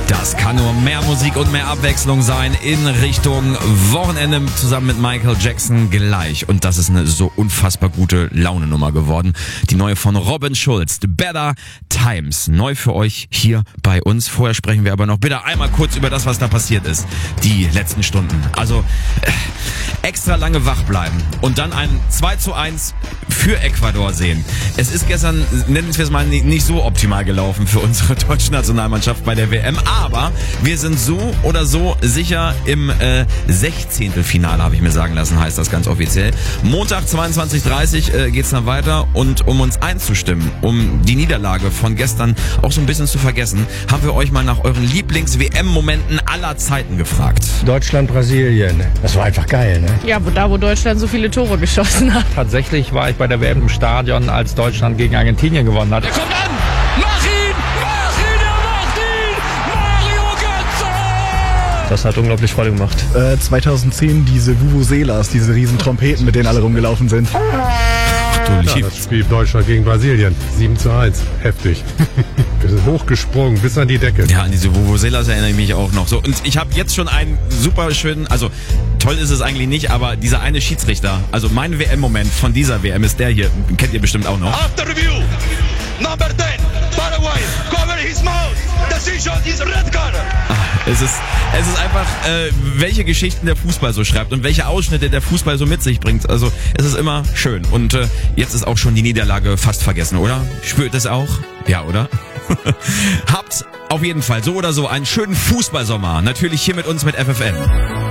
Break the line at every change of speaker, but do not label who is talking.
Das kann nur mehr Musik und mehr Abwechslung sein in Richtung Wochenende zusammen mit Michael Jackson gleich. Und das ist eine so unfassbar gute Launenummer geworden. Die neue von Robin Schulz, The Better Times. Neu für euch hier bei uns. Vorher sprechen wir aber noch bitte einmal kurz über das, was da passiert ist. Die letzten Stunden. Also extra lange wach bleiben und dann ein 2:1 für Ecuador sehen. Es ist gestern, nennen wir es mal, nicht so optimal gelaufen für unsere deutsche Nationalmannschaft bei der WM. Aber wir sind so oder so sicher im 16. Finale, habe ich mir sagen lassen, heißt das ganz offiziell. Montag 22:30 geht's dann weiter und um uns einzustimmen, um die Niederlage von gestern auch so ein bisschen zu vergessen, haben wir euch mal nach euren Lieblings-WM-Momenten aller Zeiten gefragt.
Deutschland, Brasilien. Das war einfach geil, ne?
Ja, wo Deutschland so viele Tore geschossen hat.
Tatsächlich war ich bei der WM im Stadion, als Deutschland gegen Argentinien gewonnen hat.
Der kommt an! Mach ihn! Mario Götze!
Das hat unglaublich Freude gemacht.
2010 diese Vuvuzelas, diese riesen Trompeten, mit denen alle rumgelaufen sind.
Ja, das Spiel Deutschland gegen Brasilien. 7:1. Heftig. Wir sind hochgesprungen bis an die Decke.
Ja, an diese Vuvuzelas erinnere ich mich auch noch. So, und ich habe jetzt schon einen super schönen, also toll ist es eigentlich nicht, aber dieser eine Schiedsrichter, also mein WM-Moment von dieser WM ist der hier, kennt ihr bestimmt auch noch.
After review, number 10, Paraguay, cover his mouth. Decision is red card.
Es ist einfach, welche Geschichten der Fußball so schreibt und welche Ausschnitte der Fußball so mit sich bringt. Also es ist immer schön. Und jetzt ist auch schon die Niederlage fast vergessen, oder? Spürt es auch? Ja, oder? Habt auf jeden Fall so oder so einen schönen Fußballsommer. Natürlich hier mit uns mit FFN.